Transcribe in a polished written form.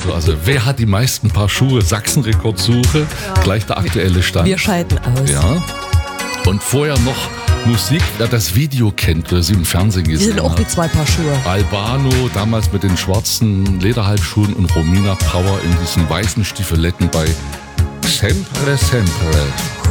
So, also wer hat die meisten Paar Schuhe? Sachsenrekordsuche, gleich der aktuelle Stand. Wir scheiden aus. Ja. Und vorher noch Musik, wer das Video kennt, oder sie im Fernsehen gesehen Wir sind auch hat. die 2 Paar Schuhe. Albano, damals mit den schwarzen Lederhalbschuhen und Romina Power in diesen weißen Stiefeletten bei Sempre Sempre.